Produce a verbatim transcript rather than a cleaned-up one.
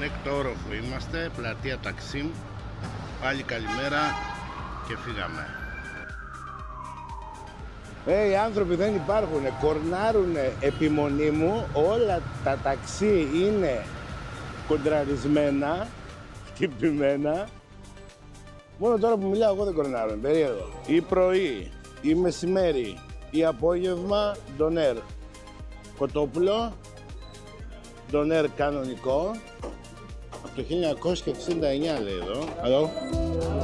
στον έκτο όροφο είμαστε, πλατεία Ταξίμ. Πάλι καλημέρα και φύγαμε. Ε, οι άνθρωποι δεν υπάρχουν, κορνάρουνε επιμονή μου, όλα τα ταξί είναι κοντραρισμένα, χτυπημένα. Μόνο τώρα που μιλάω εγώ δεν κορνάρουν, περίεργο. Ή πρωί, ή μεσημέρι, ή απόγευμα, ντονέρ. Κοτόπουλο, ντονέρ κανονικό, από το χίλια εννιακόσια εξήντα εννιά λέει εδώ. Αλλό.